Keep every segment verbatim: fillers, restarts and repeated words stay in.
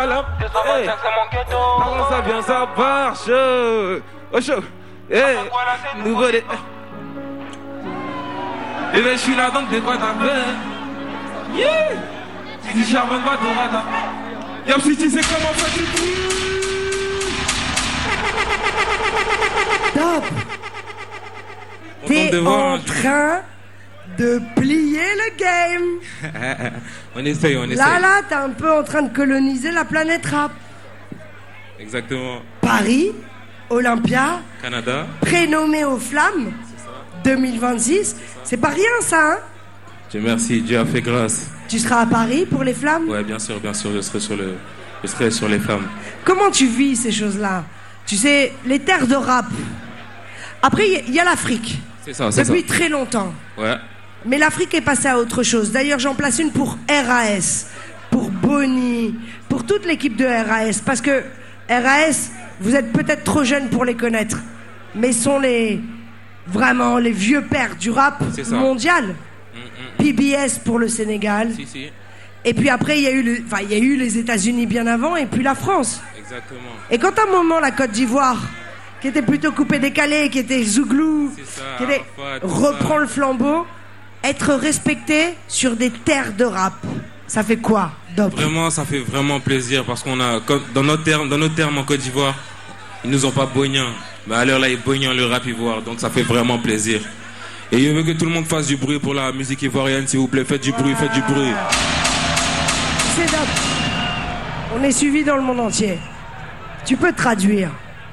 salope. Hey. Avant ça vient, ça marche. Oh chaud. Hey. Nouveau dé. Et ben je suis là donc de quoi t'as fait. Yeah. Si charbonne pas ton radar. Y'a si tu sais comment faire du bruit. Top. T'es en train de plier le game. On essaye, on essaye. Là, là, t'es un peu en train de coloniser la planète rap. Exactement. Paris, Olympia, Canada, prénommé aux flammes, deux mille vingt-six. C'est pas rien, ça, hein? Dieu merci, Dieu a fait grâce. Tu seras à Paris pour les flammes? Ouais, bien sûr, bien sûr, je serai sur, le, je serai sur les flammes. Comment tu vis ces choses-là? Tu sais, les terres de rap. Après, il y, y a l'Afrique. C'est ça, c'est ça. Depuis très longtemps. Ouais. Mais l'Afrique est passée à autre chose. D'ailleurs, j'en place une pour R A S, pour Bonnie, pour toute l'équipe de R A S. Parce que R A S, vous êtes peut-être trop jeunes pour les connaître, mais sont les vraiment les vieux pères du rap mondial. Mm, mm, mm. P B S pour le Sénégal. Si, si. Et puis après, il y a eu, le, enfin, il y a eu les États-Unis bien avant, et puis la France. Exactement. Et quand à un moment la Côte d'Ivoire, qui était plutôt coupé-décalé, qui était Zouglou, ça, qui était, Arafat, reprend ça. le flambeau, être respecté sur des terres de rap, ça fait quoi, Dop? Vraiment, ça fait vraiment plaisir parce qu'on a, comme dans nos termes, dans nos termes en Côte d'Ivoire, ils nous ont pas bognant. Mais à l'heure là, ils bognent le rap ivoire, donc ça fait vraiment plaisir. Et je veux que tout le monde fasse du bruit pour la musique ivoirienne, s'il vous plaît. Faites du bruit, faites du bruit. C'est Dop. On est suivi dans le monde entier. Tu peux traduire.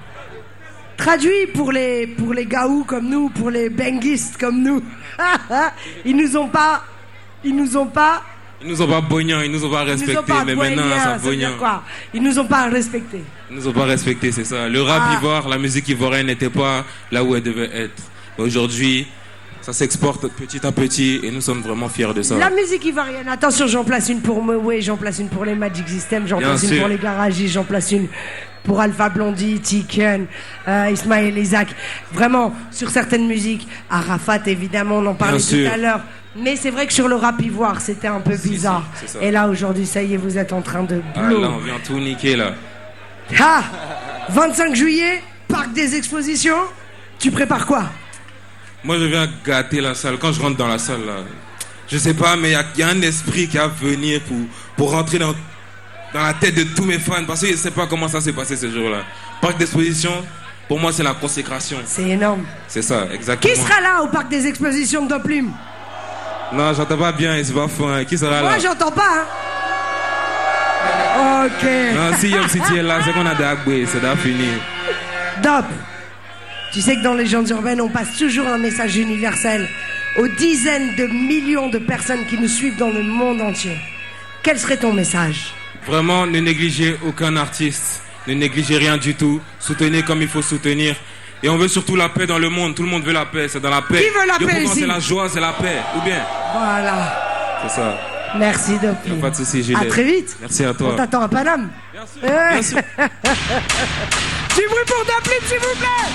Traduis pour les, pour les gaous comme nous, pour les benguistes comme nous. Ils nous ont pas... Ils nous ont pas... Ils nous ont pas bognant, ils nous ont pas respecté, mais maintenant ça bognant. Quoi? Ils nous ont pas respecté. Ils nous ont pas respecté, c'est ça. Le rap ah. ivoire, la musique ivoirienne n'était pas là où elle devait être. Mais aujourd'hui, ça s'exporte petit à petit et nous sommes vraiment fiers de ça. La musique ivoirienne, attention, j'en place une pour Mewé, j'en place une pour les Magic System, j'en place sûr. une pour les Garagistes, j'en place une pour Alpha Blondie, Tiken, euh, Ismaël Isaac. Vraiment, sur certaines musiques, Arafat évidemment, on en parlait tout à l'heure. Mais c'est vrai que sur le rap ivoire, c'était un peu bizarre. Si, si, et là, aujourd'hui, ça y est, vous êtes en train de blow. Ah, là, on vient tout niquer, là. Ah vingt-cinq juillet, parc des expositions. Tu prépares quoi? Moi, je viens gâter la salle. Quand je rentre dans la salle, là, je sais pas, mais il y, y a un esprit qui va venir pour, pour rentrer dans, dans la tête de tous mes fans. Parce que je sais pas comment ça s'est passé ce jour-là. Parc d'exposition, pour moi, c'est la consécration. C'est énorme. C'est ça, exactement. Qui sera là au parc des expositions de Doplume? Non, j'entends pas bien, c'est pas fun. Qui sera Moi, là? Moi, j'entends pas, hein. Ok. Non, si Yom City est là, c'est qu'on a des agbés, c'est déjà fini. Dop, tu sais que dans les légendes urbaines, on passe toujours un message universel aux dizaines de millions de personnes qui nous suivent dans le monde entier. Quel serait ton message? Vraiment, ne négligez aucun artiste. Ne négligez rien du tout. Soutenez comme il faut soutenir. Et on veut surtout la paix dans le monde. Tout le monde veut la paix. C'est dans la paix. Qui veut la le paix ici? C'est la joie, c'est la paix. Ou bien? Voilà. C'est ça. Merci, Doplume. Pas de soucis, Juliette. À très vite. Merci à toi. On t'attend à Paname. Bien sûr. Euh. Bien sûr. Du bruit pour Doplume, s'il vous plaît.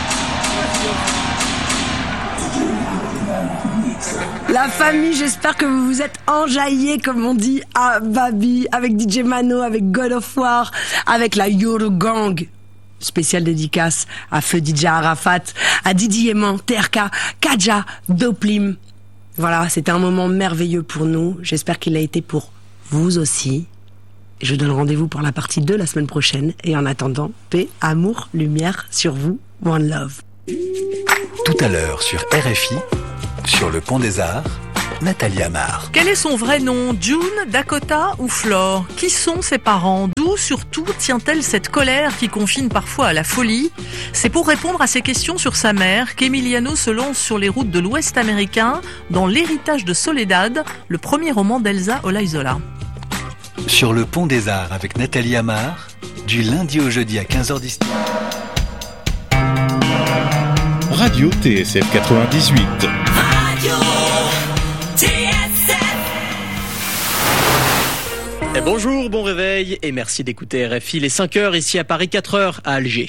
La famille, j'espère que vous vous êtes enjaillés, comme on dit, à Babi, avec D J Mano, avec God of War, avec la Yoro Gang. Spéciale dédicace à Feu D J Arafat, à Didi Yeman, T R K, Kadja, Doplume. Voilà, c'était un moment merveilleux pour nous. J'espère qu'il a été pour vous aussi. Et je donne rendez-vous pour la partie deux la semaine prochaine. Et en attendant, paix, amour, lumière sur vous. One love. Tout à l'heure sur R F I, sur le Pont des Arts, Nathalie Amar. Quel est son vrai nom? June, Dakota ou Flore? Qui sont ses parents? D'où surtout tient-elle cette colère qui confine parfois à la folie? C'est pour répondre à ces questions sur sa mère qu'Emiliano se lance sur les routes de l'Ouest américain dans L'héritage de Soledad, le premier roman d'Elsa Olaizola. Sur le Pont des Arts avec Nathalie Amar, du lundi au jeudi à quinze heures dix. Radio T S F quatre-vingt-dix-huit. Radio T S F. Et bonjour, bon réveil et merci d'écouter R F I. Les cinq heures ici à Paris, quatre heures à Alger.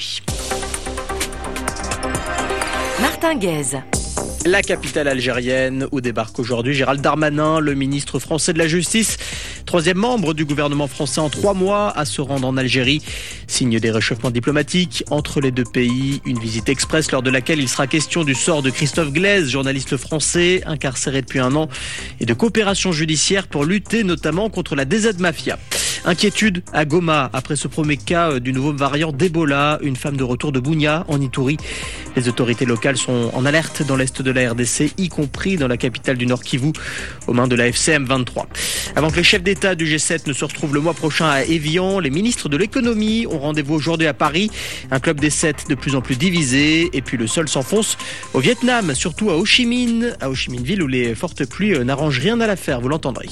Martin Guez. La capitale algérienne où débarque aujourd'hui Gérald Darmanin, le ministre français de la Justice. troisième membre du gouvernement français en trois mois à se rendre en Algérie. Signe des réchauffements diplomatiques entre les deux pays. Une visite express lors de laquelle il sera question du sort de Christophe Glaise, journaliste français incarcéré depuis un an, et de coopération judiciaire pour lutter notamment contre la D Z Mafia. Inquiétude à Goma après ce premier cas du nouveau variant d'Ebola, une femme de retour de Bunia en Ituri. Les autorités locales sont en alerte dans l'est de la R D C, y compris dans la capitale du Nord Kivu, aux mains de la F C M vingt-trois. Avant que les chefs d'État du G sept ne se retrouvent le mois prochain à Évian, les ministres de l'économie ont rendez-vous aujourd'hui à Paris. Un club des sept de plus en plus divisé. Et puis le sol s'enfonce au Vietnam, surtout à Ho Chi Minh, à Ho Chi Minh Ville où les fortes pluies n'arrangent rien à l'affaire, vous l'entendrez.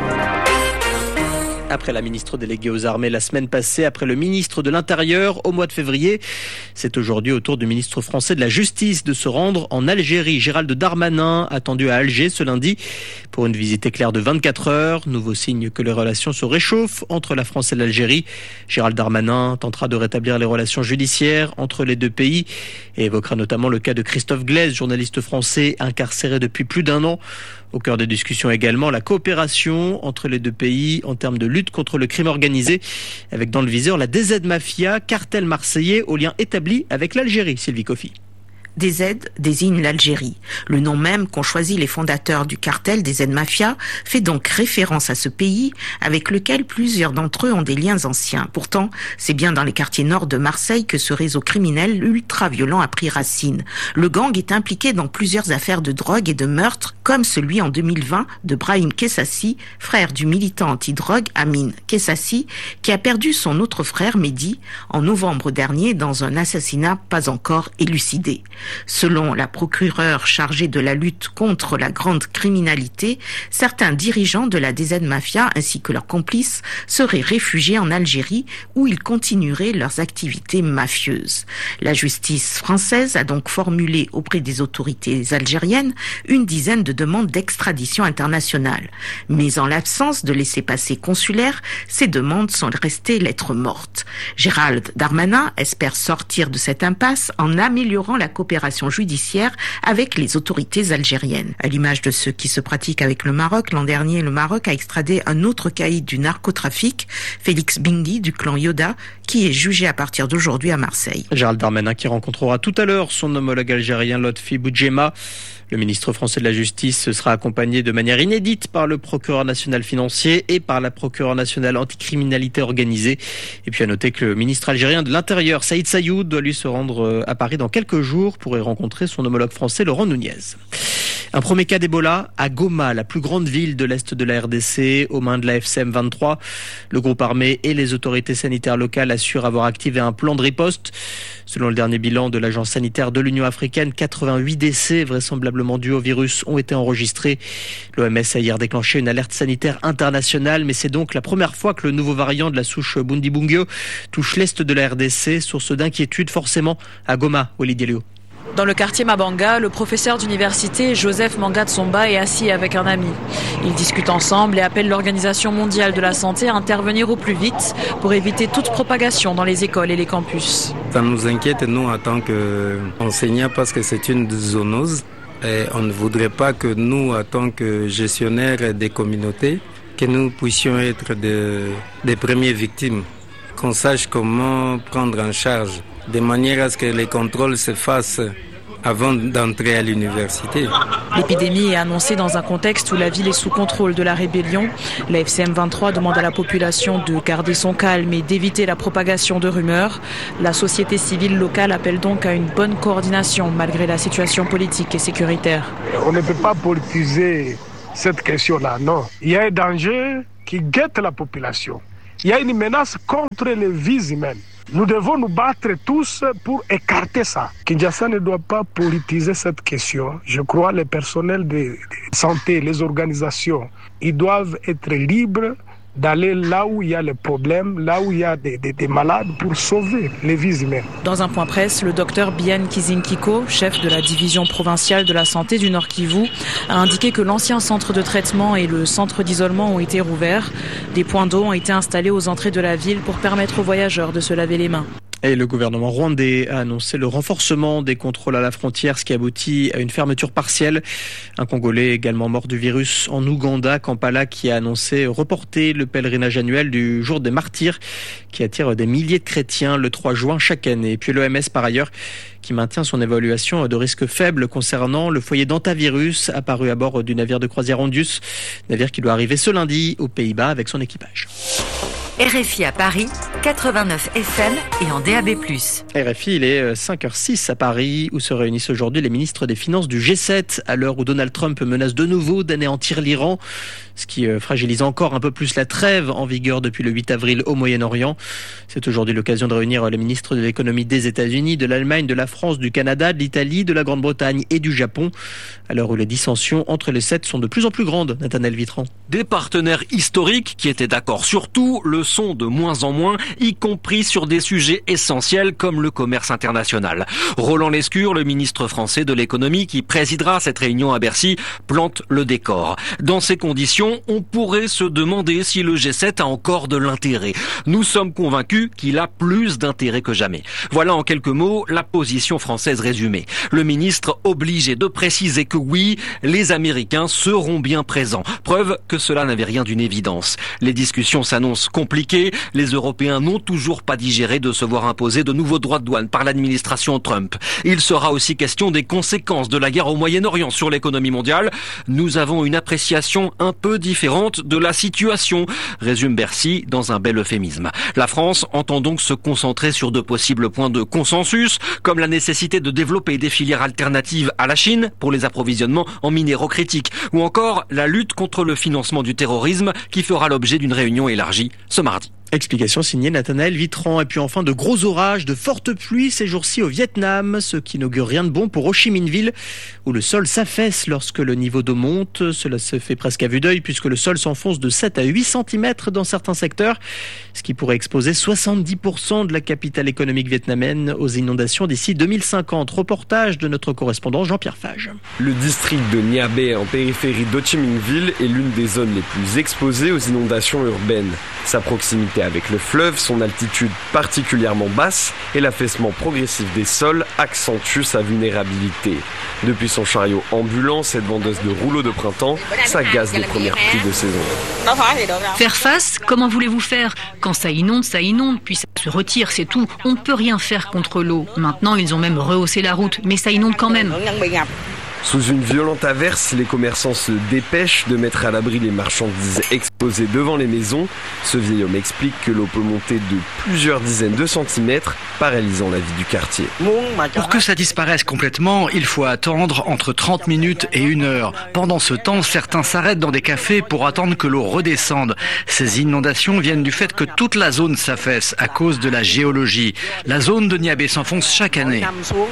Après la ministre déléguée aux armées la semaine passée, après le ministre de l'Intérieur au mois de février, c'est aujourd'hui au tour du ministre français de la Justice de se rendre en Algérie. Gérald Darmanin, attendu à Alger ce lundi pour une visite éclair de vingt-quatre heures. Nouveau signe que les relations se réchauffent entre la France et l'Algérie. Gérald Darmanin tentera de rétablir les relations judiciaires entre les deux pays et évoquera notamment le cas de Christophe Glaise, journaliste français incarcéré depuis plus d'un an. Au cœur des discussions également, la coopération entre les deux pays en termes de lutte contre le crime organisé, avec dans le viseur la D Z Mafia, cartel marseillais aux liens établis avec l'Algérie. Sylvie Coffy. D Z désigne l'Algérie. Le nom même qu'ont choisi les fondateurs du cartel D Z Mafia fait donc référence à ce pays avec lequel plusieurs d'entre eux ont des liens anciens. Pourtant, c'est bien dans les quartiers nord de Marseille que ce réseau criminel ultra-violent a pris racine. Le gang est impliqué dans plusieurs affaires de drogue et de meurtre, comme celui en deux mille vingt de Brahim Kessassi, frère du militant anti-drogue Amin Kessassi, qui a perdu son autre frère Mehdi en novembre dernier dans un assassinat pas encore élucidé. Selon la procureure chargée de la lutte contre la grande criminalité, certains dirigeants de la D Z Mafia ainsi que leurs complices seraient réfugiés en Algérie où ils continueraient leurs activités mafieuses. La justice française a donc formulé auprès des autorités algériennes une dizaine de demandes d'extradition internationale. Mais en l'absence de laissez-passer consulaire, ces demandes sont restées lettres mortes. Gérald Darmanin espère sortir de cette impasse en améliorant la coopération judiciaire avec les autorités algériennes. À l'image de ce qui se pratique avec le Maroc, l'an dernier, le Maroc a extradé un autre caïd du narcotrafic, Félix Bingui du clan Yoda, qui est jugé à partir d'aujourd'hui à Marseille. Gérald Darmanin qui rencontrera tout à l'heure son homologue algérien Lotfi Boudjema. Le ministre français de la Justice sera accompagné de manière inédite par le procureur national financier et par la procureure nationale anticriminalité organisée. Et puis à noter que le ministre algérien de l'Intérieur, Saïd Sayoud, doit lui se rendre à Paris dans quelques jours pour y rencontrer son homologue français Laurent Nunez. Un premier cas d'Ebola à Goma, la plus grande ville de l'est de la R D C, aux mains de la F C M vingt-trois. Le groupe armé et les autorités sanitaires locales assurent avoir activé un plan de riposte. Selon le dernier bilan de l'agence sanitaire de l'Union africaine, quatre-vingt-huit décès vraisemblablement dus au virus ont été enregistrés. L'O M S a hier déclenché une alerte sanitaire internationale, mais c'est donc la première fois que le nouveau variant de la souche Bundibugyo touche l'est de la R D C, source d'inquiétude forcément à Goma, Walid Elio. Dans le quartier Mabanga, le professeur d'université Joseph Manga-Tsomba est assis avec un ami. Ils discutent ensemble et appellent l'Organisation mondiale de la santé à intervenir au plus vite pour éviter toute propagation dans les écoles et les campus. Ça nous inquiète, nous, en tant qu'enseignants, parce que c'est une zoonose. Et on ne voudrait pas que nous, en tant que gestionnaires des communautés, que nous puissions être de, des premières victimes. Qu'on sache comment prendre en charge, de manière à ce que les contrôles se fassent avant d'entrer à l'université. L'épidémie est annoncée dans un contexte où la ville est sous contrôle de la rébellion. La F C M vingt-trois demande à la population de garder son calme et d'éviter la propagation de rumeurs. La société civile locale appelle donc à une bonne coordination malgré la situation politique et sécuritaire. On ne peut pas politiser cette question-là, non. Il y a un danger qui guette la population. Il y a une menace contre les vies humaines. Nous devons nous battre tous pour écarter ça. Kinshasa ne doit pas politiser cette question. Je crois que les personnels de santé, les organisations, ils doivent être libres d'aller là où il y a les problèmes, là où il y a des, des, des malades pour sauver les vies humaines. Dans un point presse, le docteur Bien Kizinkiko, chef de la division provinciale de la santé du Nord Kivu, a indiqué que l'ancien centre de traitement et le centre d'isolement ont été rouverts. Des points d'eau ont été installés aux entrées de la ville pour permettre aux voyageurs de se laver les mains. Et le gouvernement rwandais a annoncé le renforcement des contrôles à la frontière, ce qui aboutit à une fermeture partielle. Un Congolais également mort du virus en Ouganda, Kampala, qui a annoncé reporter le pèlerinage annuel du jour des martyrs, qui attire des milliers de chrétiens le trois juin chaque année. Et puis l'O M S, par ailleurs, qui maintient son évaluation de risque faible concernant le foyer d'hantavirus apparu à bord du navire de croisière Ondius, navire qui doit arriver ce lundi aux Pays-Bas avec son équipage. R F I à Paris, quatre-vingt-neuf F M et en D A B plus. R F I, il est cinq heures six à Paris, où se réunissent aujourd'hui les ministres des Finances du G sept, à l'heure où Donald Trump menace de nouveau d'anéantir l'Iran, ce qui fragilise encore un peu plus la trêve en vigueur depuis le huit avril au Moyen-Orient. C'est aujourd'hui l'occasion de réunir les ministres de l'économie des États-Unis, de l'Allemagne, de la France, du Canada, de l'Italie, de la Grande-Bretagne et du Japon, à l'heure où les dissensions entre les sept sont de plus en plus grandes. Nathanaël Vitran. Des partenaires historiques qui étaient d'accord sur tout le sont de moins en moins, y compris sur des sujets essentiels comme le commerce international. Roland Lescure, le ministre français de l'économie qui présidera cette réunion à Bercy, plante le décor. Dans ces conditions, on pourrait se demander si le G sept a encore de l'intérêt. Nous sommes convaincus qu'il a plus d'intérêt que jamais. Voilà en quelques mots la position française résumée. Le ministre obligé de préciser que oui, les Américains seront bien présents. Preuve que cela n'avait rien d'une évidence. Les discussions s'annoncent compliquées. Les Européens n'ont toujours pas digéré de se voir imposer de nouveaux droits de douane par l'administration Trump. Il sera aussi question des conséquences de la guerre au Moyen-Orient sur l'économie mondiale. Nous avons une appréciation un peu différente de la situation, résume Bercy dans un bel euphémisme. La France entend donc se concentrer sur de possibles points de consensus, comme la nécessité de développer des filières alternatives à la Chine pour les approvisionnements en minéraux critiques, ou encore la lutte contre le financement du terrorisme qui fera l'objet d'une réunion élargie ce mardi. Explication signée Nathanaël Vitran. Et puis enfin, de gros orages, de fortes pluies ces jours-ci au Vietnam, ce qui n'augure rien de bon pour Ho Chi Minh Ville, où le sol s'affaisse lorsque le niveau d'eau monte. Cela se fait presque à vue d'œil puisque le sol s'enfonce de sept à huit centimètres dans certains secteurs, ce qui pourrait exposer soixante-dix pour cent de la capitale économique vietnamienne aux inondations d'ici deux mille cinquante. Reportage de notre correspondant Jean-Pierre Fage. Le district de Nha Be en périphérie d'Ho Chi Minh Ville est l'une des zones les plus exposées aux inondations urbaines. Sa proximité avec le fleuve, son altitude particulièrement basse et l'affaissement progressif des sols accentuent sa vulnérabilité. Depuis son chariot ambulant, cette vendeuse de rouleaux de printemps s'agace des premières pluies de saison. Faire face, comment voulez-vous faire? Quand ça inonde, ça inonde, puis ça se retire, c'est tout. On ne peut rien faire contre l'eau. Maintenant, ils ont même rehaussé la route, mais ça inonde quand même. Sous une violente averse, les commerçants se dépêchent de mettre à l'abri les marchandises exposées devant les maisons. Ce vieil homme explique que l'eau peut monter de plusieurs dizaines de centimètres, paralysant la vie du quartier. Pour que ça disparaisse complètement, il faut attendre entre trente minutes et une heure. Pendant ce temps, certains s'arrêtent dans des cafés pour attendre que l'eau redescende. Ces inondations viennent du fait que toute la zone s'affaisse à cause de la géologie. La zone de Nha Be s'enfonce chaque année.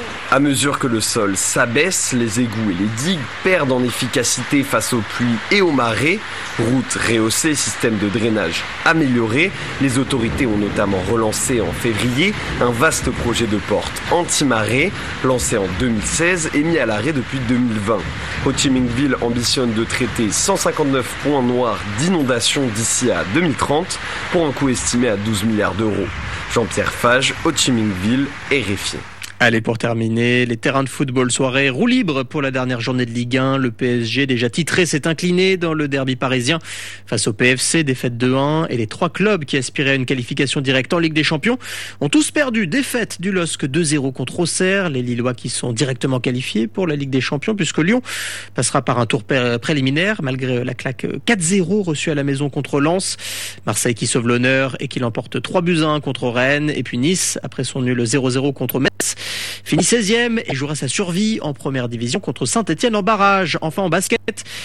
À mesure que le sol s'abaisse, les égouts et les digues perdent en efficacité face aux pluies et aux marées. Routes rehaussées, système de drainage amélioré. Les autorités ont notamment relancé en février un vaste projet de porte anti-marée, lancé en deux mille seize et mis à l'arrêt depuis deux mille vingt. Ho Chi Minh Ville ambitionne de traiter cent cinquante-neuf points noirs d'inondation d'ici à deux mille trente pour un coût estimé à douze milliards d'euros. Jean-Pierre Fage, Ho Chi Minh Ville, R F I. Allez, pour terminer, les terrains de football soirée roue libre pour la dernière journée de Ligue un. Le P S G, déjà titré, s'est incliné dans le derby parisien face au P F C, défaite deux un. Et les trois clubs qui aspiraient à une qualification directe en Ligue des Champions ont tous perdu. Défaite du L O S C deux zéro contre Auxerre. Les Lillois qui sont directement qualifiés pour la Ligue des Champions puisque Lyon passera par un tour préliminaire malgré la claque quatre zéro reçue à la maison contre Lens. Marseille qui sauve l'honneur et qui l'emporte trois buts à un contre Rennes. Et puis Nice, après son nul zéro zéro contre Metz, finit seizième et jouera sa survie en première division contre Saint-Etienne en barrage. Enfin en basket,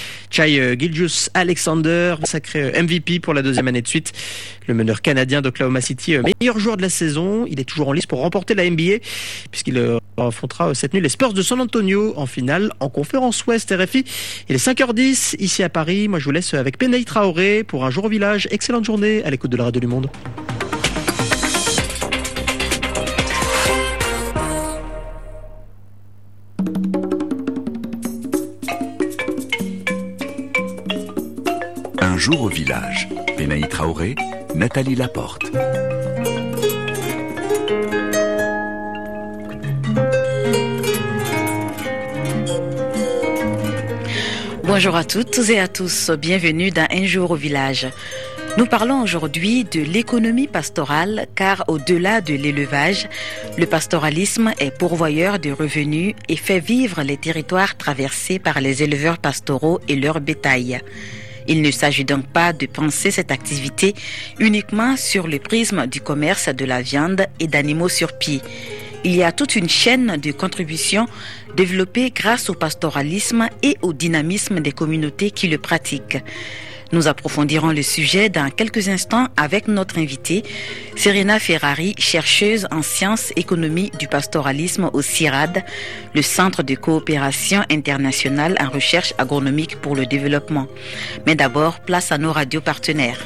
Shai Gilgeous-Alexander, sacré M V P pour la deuxième année de suite. Le meneur canadien d'Oklahoma City, meilleur joueur de la saison. Il est toujours en lice pour remporter la N B A puisqu'il affrontera cette nuit les Spurs de San Antonio en finale en conférence Ouest. R F I, il est cinq heures dix ici à Paris. Moi je vous laisse avec Penaï Traoré pour Un jour au village. Excellente journée à l'écoute de la radio du Monde. Un jour au village. Penaï Traoré, Nathalie Laporte. Bonjour à toutes et à tous, bienvenue dans Un jour au village. Nous parlons aujourd'hui de l'économie pastorale car au-delà de l'élevage, le pastoralisme est pourvoyeur de revenus et fait vivre les territoires traversés par les éleveurs pastoraux et leur bétail. Il ne s'agit donc pas de penser cette activité uniquement sur le prisme du commerce de la viande et d'animaux sur pied. Il y a toute une chaîne de contributions développée grâce au pastoralisme et au dynamisme des communautés qui le pratiquent. Nous approfondirons le sujet dans quelques instants avec notre invitée, Serena Ferrari, chercheuse en sciences économie du pastoralisme au C I R A D, le Centre de coopération internationale en recherche agronomique pour le développement. Mais d'abord, place à nos radios partenaires.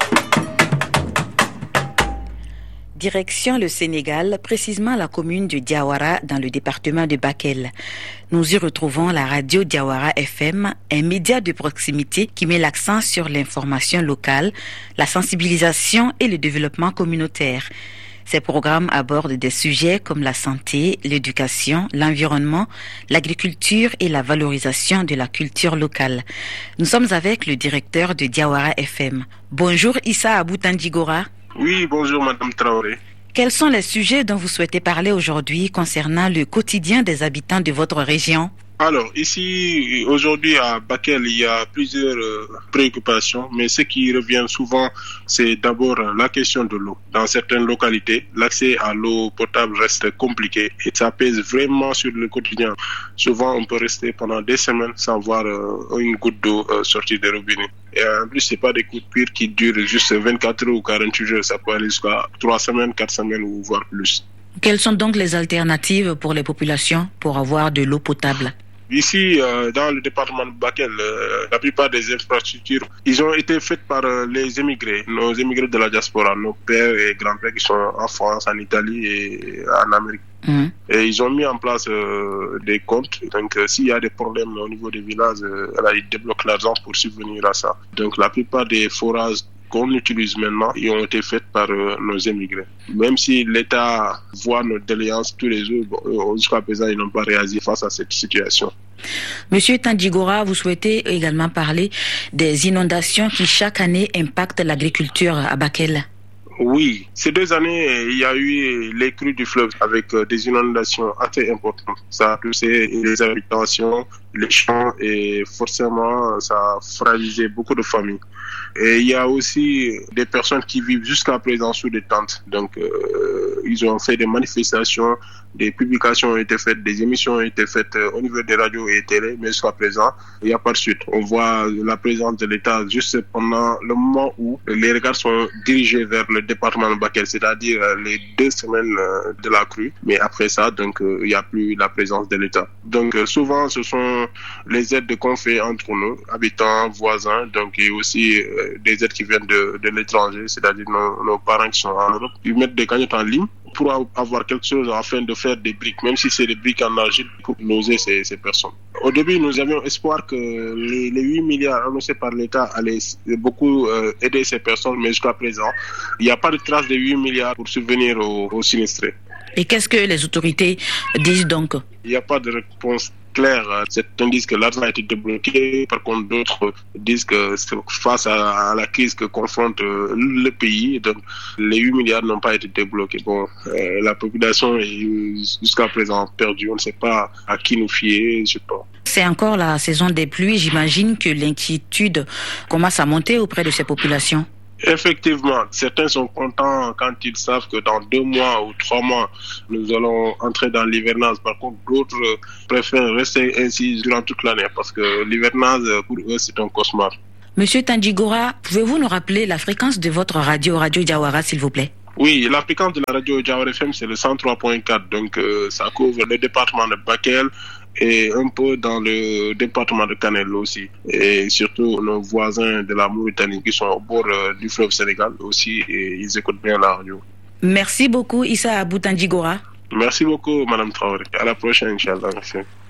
Direction le Sénégal, précisément la commune de Diawara dans le département de Bakel. Nous y retrouvons la radio Diawara F M, un média de proximité qui met l'accent sur l'information locale, la sensibilisation et le développement communautaire. Ces programmes abordent des sujets comme la santé, l'éducation, l'environnement, l'agriculture et la valorisation de la culture locale. Nous sommes avec le directeur de Diawara F M. Bonjour Issa Abou-Tandjigora. Oui, bonjour Madame Traoré. Quels sont les sujets dont vous souhaitez parler aujourd'hui concernant le quotidien des habitants de votre région ? Alors, ici, aujourd'hui à Bakel, il y a plusieurs euh, préoccupations, mais ce qui revient souvent, c'est d'abord la question de l'eau. Dans certaines localités, l'accès à l'eau potable reste compliqué et ça pèse vraiment sur le quotidien. Souvent, on peut rester pendant des semaines sans voir euh, une goutte d'eau euh, sortir des robinets. Et en plus, c'est pas des coups de pire qui durent juste vingt-quatre heures ou quarante-huit heures, ça peut aller jusqu'à trois semaines, quatre semaines ou voire plus. Quelles sont donc les alternatives pour les populations pour avoir de l'eau potable ? Ici, euh, dans le département de Bakel, euh, la plupart des infrastructures, ils ont été faites par euh, les émigrés, nos émigrés de la diaspora, nos pères et grands-pères qui sont en France, en Italie et en Amérique. Mmh. Et ils ont mis en place euh, des comptes. Donc, euh, s'il y a des problèmes au niveau des villages, euh, là, ils débloquent l'argent pour subvenir à ça. Donc, la plupart des forages qu'on utilise maintenant, ils ont été faits par euh, nos émigrés. Même si l'État voit nos déléances tous les jours, bon, jusqu'à présent, ils n'ont pas réagi face à cette situation. Monsieur Tandjigora, vous souhaitez également parler des inondations qui chaque année impactent l'agriculture à Bakel. Oui, ces deux années, il y a eu les crues du fleuve avec euh, des inondations assez importantes. Ça a touché les habitations, les champs et forcément, ça a fragilisé beaucoup de familles. Et il y a aussi des personnes qui vivent jusqu'à présent sous des tentes. Donc, euh, ils ont fait des manifestations, des publications ont été faites, des émissions ont été faites euh, au niveau des radios et télé, mais jusqu'à présent, il n'y a pas de suite. On voit la présence de l'État juste pendant le moment où les regards sont dirigés vers le département de Bakel, c'est-à-dire euh, les deux semaines euh, de la crue. Mais après ça, donc, euh, il n'y a plus la présence de l'État. Donc, euh, souvent, ce sont les aides qu'on fait entre nous, habitants, voisins, donc, et aussi euh, des aides qui viennent de, de l'étranger, c'est-à-dire nos, nos parents qui sont en Europe. Ils mettent des cagnottes en ligne pour avoir quelque chose afin de faire des briques, même si c'est des briques en argile pour loger ces, ces personnes. Au début, nous avions espoir que les, les huit milliards annoncés par l'État allaient beaucoup euh, aider ces personnes, mais jusqu'à présent, il n'y a pas de trace de huit milliards pour subvenir aux, aux sinistrés. Et qu'est-ce que les autorités disent donc ? Il n'y a pas de réponse claire. Certains disent que l'argent a été débloqué, par contre d'autres disent que face à la crise que confronte le pays, donc les huit milliards n'ont pas été débloqués. Bon, euh, la population est jusqu'à présent perdue, on ne sait pas à qui nous fier, je sais pas. C'est encore la saison des pluies, j'imagine que l'inquiétude commence à monter auprès de ces populations. Effectivement, certains sont contents quand ils savent que dans deux mois ou trois mois, nous allons entrer dans l'hivernage. Par contre, d'autres préfèrent rester ainsi durant toute l'année parce que l'hivernage, pour eux, c'est un cauchemar. Monsieur Tandjigora, pouvez-vous nous rappeler la fréquence de votre radio, Radio Diawara, s'il vous plaît ? Oui, la fréquence de la radio Diawara F M, c'est le cent trois point quatre. Donc, euh, ça couvre le département de Bakel et un peu dans le département de Kanel aussi. Et surtout, nos voisins de la Mauritanie qui sont au bord euh, du fleuve Sénégal aussi, et ils écoutent bien la radio. Merci beaucoup, Issa Abou-Tandjigora. Merci beaucoup, Madame Traoré. À la prochaine, Inch'Allah. Merci.